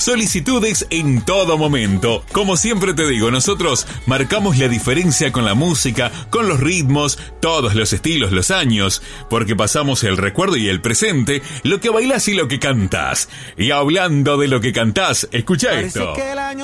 solicitudes en todo momento. Como siempre te digo, nosotros marcamos la diferencia con la música, con los ritmos, todos los estilos, los años, porque pasamos el recuerdo y el presente, lo que bailás y lo que cantás. Y hablando de lo que cantás, escucha esto.